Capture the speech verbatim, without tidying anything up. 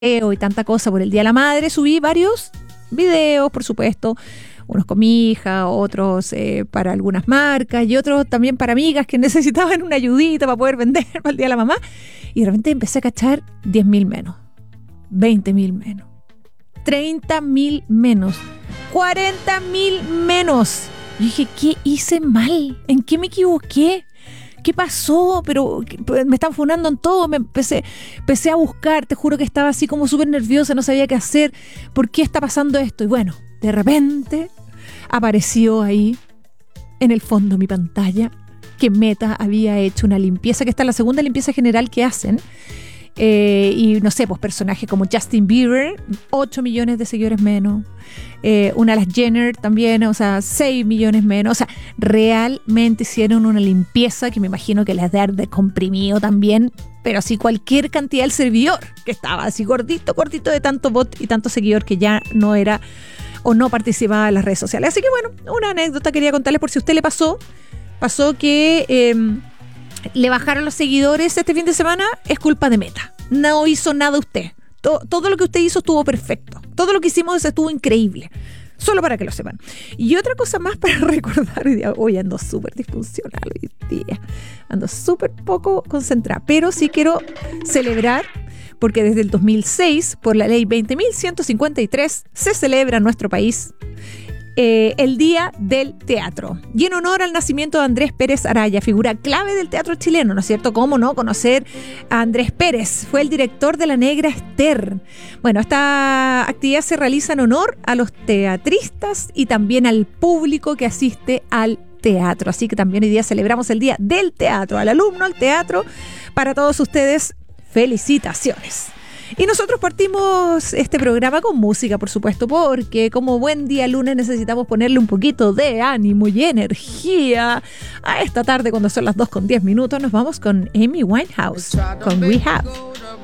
y tanta cosa por el Día de la Madre, subí varios videos, por supuesto, unos con mi hija, otros eh, para algunas marcas y otros también para amigas que necesitaban una ayudita para poder vender para el Día de la Mamá. Y de repente empecé a cachar diez mil menos, veinte mil menos, treinta mil menos, cuarenta mil menos. Y dije, ¿qué hice mal? ¿En qué me equivoqué? ¿Qué pasó? Pero me están funando en todo. Me empecé, empecé a buscar. Te juro que estaba así como súper nerviosa. No sabía qué hacer. ¿Por qué está pasando esto? Y bueno, de repente apareció ahí en el fondo de mi pantalla que Meta había hecho una limpieza, que esta es la segunda limpieza general que hacen. Eh, y no sé, pues personajes como Justin Bieber, ocho millones de seguidores menos. Eh, una de las Jenner también, o sea, seis millones menos. O sea, realmente hicieron una limpieza que me imagino que les debe de comprimido también, pero así cualquier cantidad del servidor, que estaba así gordito, gordito de tanto bot y tanto seguidor que ya no era o no participaba en las redes sociales. Así que bueno, una anécdota quería contarles por si a usted le pasó. Pasó que eh, le bajaron los seguidores este fin de semana, es culpa de Meta. No hizo nada usted. Todo, todo lo que usted hizo estuvo perfecto. Todo lo que hicimos estuvo increíble. Solo para que lo sepan. Y otra cosa más para recordar. Hoy, día, hoy ando súper disfuncional hoy día. Ando súper poco concentrada. Pero sí quiero celebrar, porque desde el dos mil seis, por la ley veinte mil ciento cincuenta y tres, se celebra en nuestro país Eh, el Día del Teatro, y en honor al nacimiento de Andrés Pérez Araya, figura clave del teatro chileno, ¿no es cierto? ¿Cómo no conocer a Andrés Pérez? Fue el director de La Negra Esther. Bueno, esta actividad se realiza en honor a los teatristas y también al público que asiste al teatro, así que también hoy día celebramos el Día del Teatro, al alumno, al teatro. Para todos ustedes, felicitaciones. Y nosotros partimos este programa con música, por supuesto, porque como buen día lunes necesitamos ponerle un poquito de ánimo y energía a esta tarde cuando son las dos con diez minutos. Nos vamos con Amy Winehouse, con Rehab.